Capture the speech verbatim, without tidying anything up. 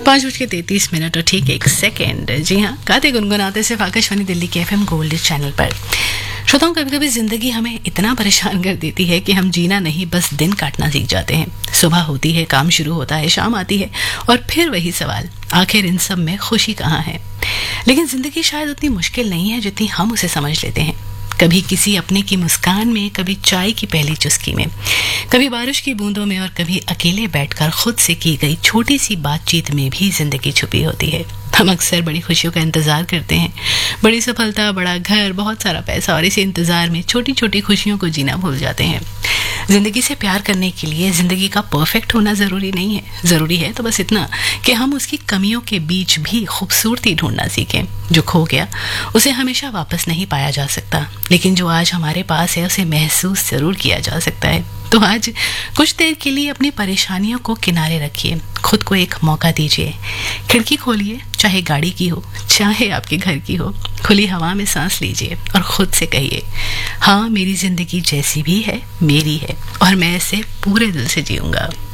पाँच बज के तैतीस मिनट और ठीक एक सेकेंड। जी हाँ, गाते गुनगुनाते सिर्फ आकाशवाणी दिल्ली के एफएम गोल्ड चैनल पर। श्रोताओं, कभी कभी जिंदगी हमें इतना परेशान कर देती है कि हम जीना नहीं बस दिन काटना सीख जाते हैं। सुबह होती है, काम शुरू होता है, शाम आती है और फिर वही सवाल, आखिर इन सब में खुशी कहाँ है। लेकिन जिंदगी शायद उतनी मुश्किल नहीं है जितनी हम उसे समझ लेते हैं। कभी किसी अपने की मुस्कान में, कभी चाय की पहली चुस्की में, कभी बारिश की बूंदों में और कभी अकेले बैठकर खुद से की गई छोटी सी बातचीत में भी जिंदगी छुपी होती है। हम अक्सर बड़ी खुशियों का इंतजार करते हैं, बड़ी सफलता, बड़ा घर, बहुत सारा पैसा, और इसी इंतजार में छोटी छोटी खुशियों को जीना भूल जाते हैं। जिंदगी से प्यार करने के लिए जिंदगी का परफेक्ट होना जरूरी नहीं है। जरूरी है तो बस इतना कि हम उसकी कमियों के बीच भी खूबसूरती ढूंढना सीखें। जो खो गया उसे हमेशा वापस नहीं पाया जा सकता, लेकिन जो आज हमारे पास है उसे महसूस जरूर किया जा सकता है। तो आज कुछ देर के लिए अपनी परेशानियों को किनारे रखिए, खुद को एक मौका दीजिए। खिड़की खोलिए, चाहे गाड़ी की हो, चाहे आपके घर की हो, खुली हवा में सांस लीजिए और खुद से कहिए, हाँ, मेरी जिंदगी जैसी भी है मेरी है और मैं इसे पूरे दिल से जीऊंगा।